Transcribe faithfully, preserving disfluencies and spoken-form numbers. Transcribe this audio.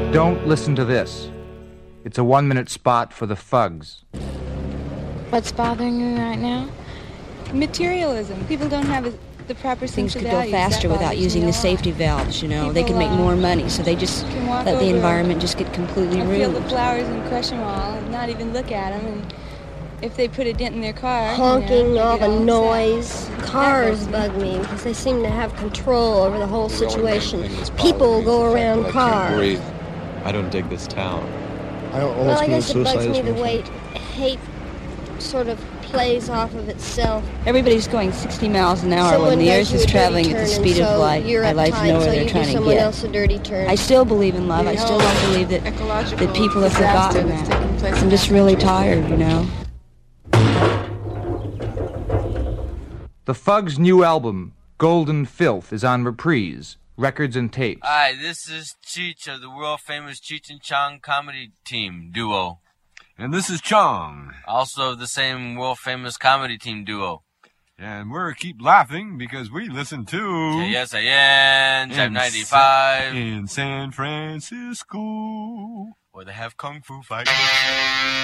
Don't listen to this. It's a one-minute spot for the Fugs. What's bothering you right now? Materialism. People don't have a, the proper Things sense could of go values. faster That without bothers using me a the lot. safety valves, you know. People, they can make uh, more money, so they just can walk let the over environment just get completely a field ruined. of flowers and crush them all and not even look at them. And if they put a dent in their car, honking, you know, all they the get noise. upset. Cars bug me because they seem to have control over the whole situation. People go around cars. I don't dig this town. I almost Well, I committed guess it suicide bugs this me the one way time. hate sort of plays off of itself. Everybody's going sixty miles an hour Someone when the does earth you is a dirty traveling at turn, the and speed of so light. You're I'd like to uptight, know where so they're you trying do to someone get. else a dirty turn. I still believe in love. I still don't believe that, that people have forgotten that. I'm just really tired, you know. The Fugs' new album, Golden Filth, is on Reprise, Records and Tapes. Hi, this is Cheech of the world-famous Cheech and Chong comedy team duo. And this is Chong. Also of the same world-famous comedy team duo. And we're keep laughing because we listen to... K S A N, Jam ninety-five. In San Francisco. Where they have kung fu fights.